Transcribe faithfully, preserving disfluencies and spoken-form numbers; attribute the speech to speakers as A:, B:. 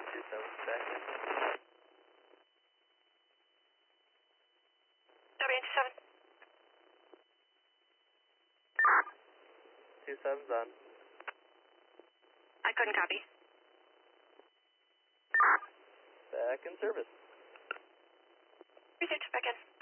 A: Two seven back in.
B: W two seven.
A: Two seven's on.
B: I couldn't copy.
A: Back in service.
B: Received. Back in.